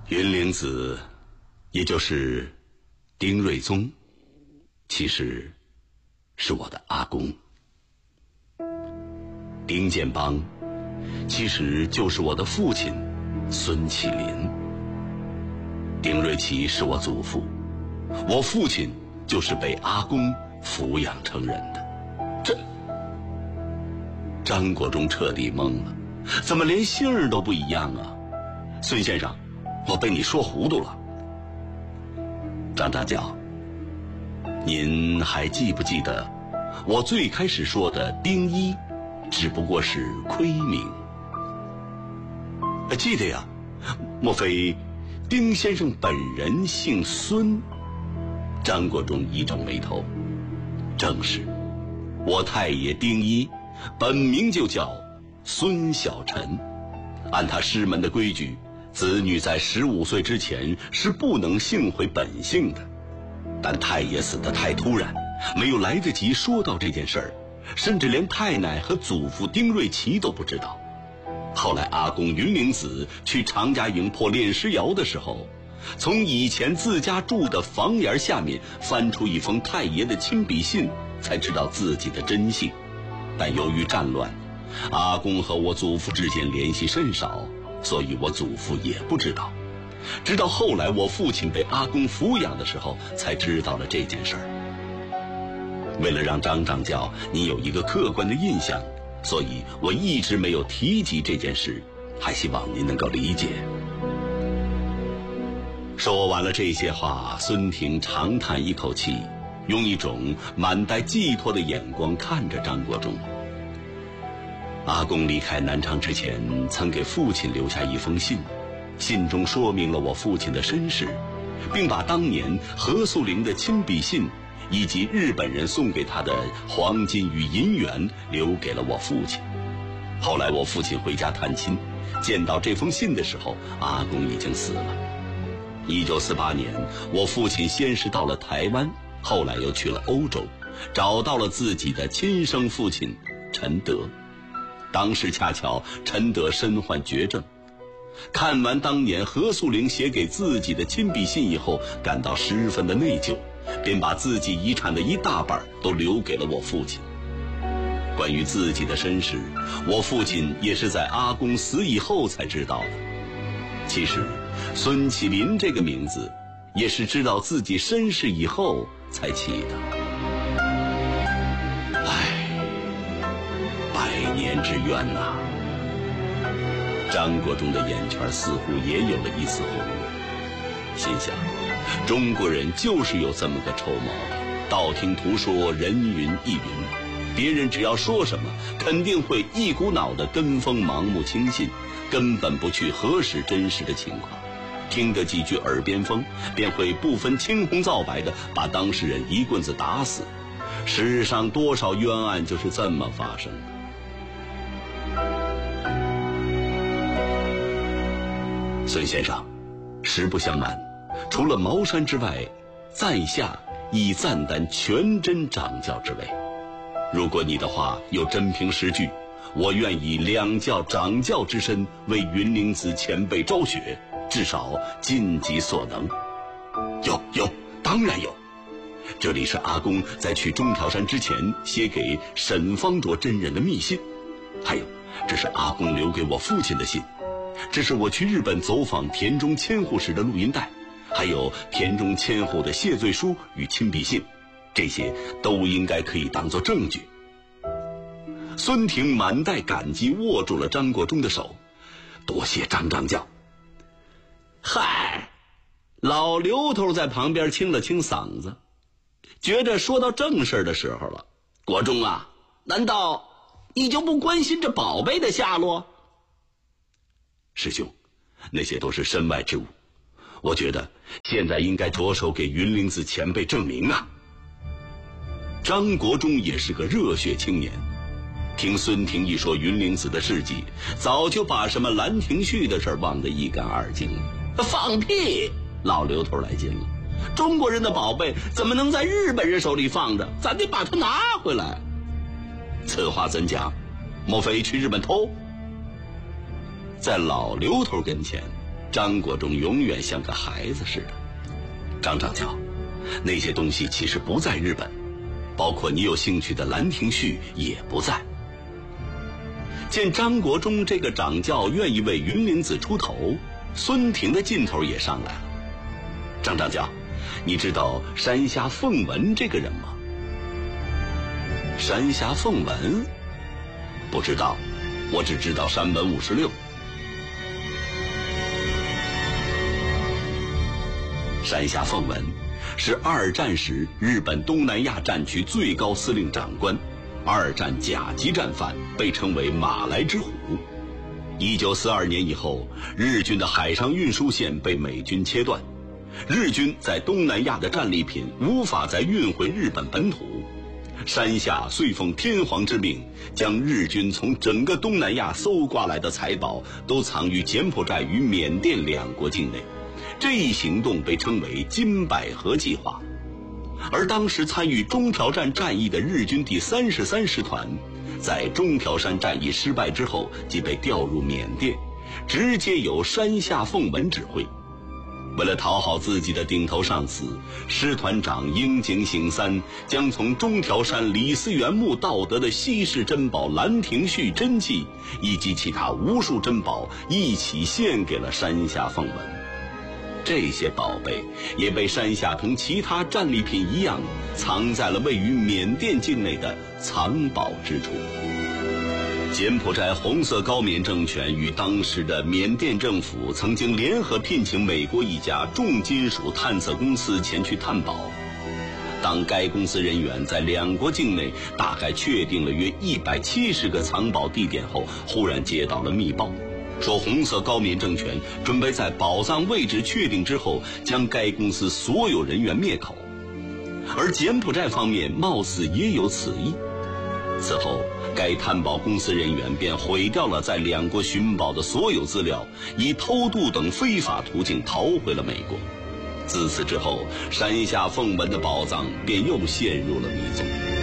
云灵子，也就是丁瑞宗，其实是我的阿公。丁建邦其实就是我的父亲孙启林。丁瑞奇是我祖父，我父亲就是被阿公抚养成人的。张国忠彻底懵了，怎么连姓儿都不一样啊？孙先生，我被你说糊涂了。张大教，您还记不记得我最开始说的丁一只不过是亏名？记得呀，莫非丁先生本人姓孙？张国忠一皱眉头，正是，我太爷丁一本名就叫孙小臣。按他师门的规矩，子女在15岁之前是不能姓回本姓的。但太爷死得太突然，没有来得及说到这件事儿，甚至连太奶和祖父丁瑞奇都不知道。后来阿公云灵子去常家营破炼尸窑的时候，从以前自家住的房檐下面翻出一封太爷的亲笔信，才知道自己的真姓。但由于战乱，阿公和我祖父之间联系甚少，所以我祖父也不知道。直到后来我父亲被阿公抚养的时候，才知道了这件事儿。为了让张长教你有一个客观的印象，所以我一直没有提及这件事，还希望您能够理解。说完了这些话，孙婷长叹一口气，用一种满带寄托的眼光看着张国忠。阿公离开南昌之前，曾给父亲留下一封信，信中说明了我父亲的身世，并把当年何素龄的亲笔信以及日本人送给他的黄金与银元留给了我父亲。后来我父亲回家探亲，见到这封信的时候，阿公已经死了。1948年，我父亲先是到了台湾，后来又去了欧洲，找到了自己的亲生父亲陈德。当时恰巧陈德身患绝症，看完当年何素龄写给自己的亲笔信以后，感到十分的内疚，便把自己遗产的一大半都留给了我父亲。关于自己的身世，我父亲也是在阿公死以后才知道的。其实孙启林这个名字也是知道自己身世以后才起的。百年之冤呐！张国忠的眼圈似乎也有了一丝红润，心想中国人就是有这么个臭毛病，道听途说，人云亦云，别人只要说什么，肯定会一股脑的跟风盲目轻信，根本不去核实真实的情况，听得几句耳边风，便会不分青红皂白的把当事人一棍子打死。世上多少冤案就是这么发生的。孙先生，实不相瞒，除了茅山之外，在下亦暂担全真掌教之位。如果你的话有真凭实据，我愿以两教掌教之身为云灵子前辈昭雪，至少尽己所能。有，当然有。这里是阿公在去中条山之前写给沈方卓真人的密信，还有，这是阿公留给我父亲的信，这是我去日本走访田中千户时的录音带，还有田中千户的谢罪书与亲笔信，这些都应该可以当作证据。孙婷满带感激握住了张国忠的手，多谢张掌教。嗨，老刘头在旁边清了清嗓子，觉着说到正事的时候了。国忠啊，难道你就不关心这宝贝的下落？师兄，那些都是身外之物，我觉得现在应该着手给云灵子前辈证明啊。张国忠也是个热血青年，听孙婷一说云灵子的事迹，早就把什么兰亭序的事忘得一干二净了。放屁！老刘头来劲了，中国人的宝贝怎么能在日本人手里放着？咱得把它拿回来。此话怎讲？莫非去日本偷？在老刘头跟前， 张国忠永远像个孩子似的。张掌教，那些东西其实不在日本，包括你有兴趣的《兰亭序》也不在。见张国忠这个掌教愿意为云灵子出头，孙廷的劲头也上来了。张掌教，你知道山下奉文这个人吗？山下奉文？不知道，我只知道山本56。山下奉文是二战时日本东南亚战区最高司令长官，二战甲级战犯，被称为马来之虎。1942年以后，日军的海上运输线被美军切断，日军在东南亚的战利品无法再运回日本本土。山下遂奉天皇之命，将日军从整个东南亚搜刮来的财宝都藏于柬埔寨与缅甸两国境内。这一行动被称为金百合计划。而当时参与中条战战役的日军第33师团，在中条山战役失败之后即被调入缅甸，直接由山下奉文指挥。为了讨好自己的顶头上司，师团长樱井省三将从中条山李嗣源墓盗得的稀世珍宝《兰亭序》真迹以及其他无数珍宝一起献给了山下奉文。这些宝贝也被山下同其他战利品一样，藏在了位于缅甸境内的藏宝之处。柬埔寨红色高棉政权与当时的缅甸政府曾经联合聘请美国一家重金属探测公司前去探宝。当该公司人员在两国境内大概确定了约170个藏宝地点后，忽然接到了密报，说红色高棉政权准备在宝藏位置确定之后，将该公司所有人员灭口。而柬埔寨方面貌似也有此意。此后，该探宝公司人员便毁掉了在两国寻宝的所有资料，以偷渡等非法途径逃回了美国。自此之后，山下奉文的宝藏便又陷入了迷踪。